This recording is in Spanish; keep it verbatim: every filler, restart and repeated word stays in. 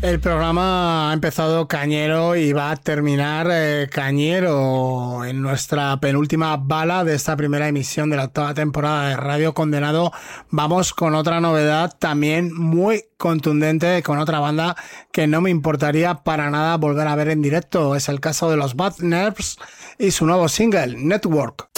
El programa ha empezado cañero y va a terminar eh, cañero. En nuestra penúltima bala de esta primera emisión de la octava temporada de Radio Condenado vamos con otra novedad también muy contundente, con otra banda que no me importaría para nada volver a ver en directo. Es el caso de los Bad Nerves y su nuevo single, Network.